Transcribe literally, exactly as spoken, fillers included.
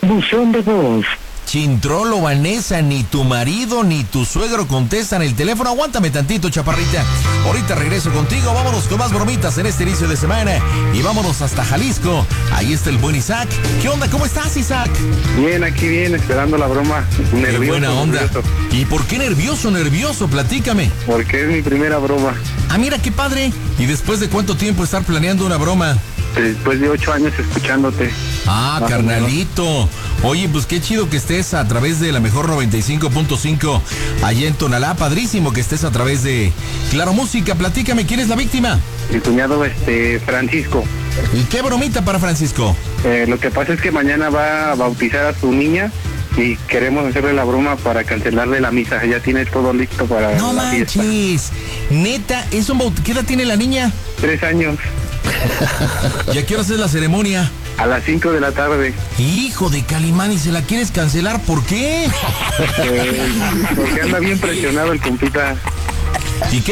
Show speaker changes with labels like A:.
A: Buzón de voz.
B: Chintrolo, Vanessa, ni tu marido ni tu suegro contestan el teléfono. Aguántame tantito, chaparrita. Ahorita regreso contigo. Vámonos con más bromitas en este inicio de semana. Y vámonos hasta Jalisco. Ahí está el buen Isaac. ¿Qué onda? ¿Cómo estás, Isaac?
C: Bien, aquí bien, esperando la broma. Nervioso.
B: Qué buena onda.
C: Nervioso.
B: ¿Y por qué nervioso, nervioso? Platícame.
C: Porque es mi primera broma.
B: Ah, mira, qué padre. ¿Y después de cuánto tiempo estar planeando una broma?
C: Después de ocho años escuchándote.
B: Ah,
C: Más
B: carnalito. Oye, pues qué chido que estés a través de la mejor noventa y cinco punto cinco allá en Tonalá. Padrísimo que estés a través de Claro Música. Platícame, ¿quién es la víctima?
C: Mi cuñado, este, Francisco.
B: ¿Y qué bromita para Francisco?
C: Eh, lo que pasa es que mañana va a bautizar a su niña y queremos hacerle la broma para cancelarle la misa. Ya tiene todo listo para
B: No
C: la fiesta.
B: manches. Neta, ¿es un baut- ¿qué edad tiene la niña?
C: Tres años,
B: ¿Y a qué hora es la ceremonia?
C: a las cinco de la tarde.
B: Hijo de Calimán, ¿y se la quieres cancelar? ¿Por qué?
C: Eh, porque anda bien presionado el compita.
B: ¿Y qué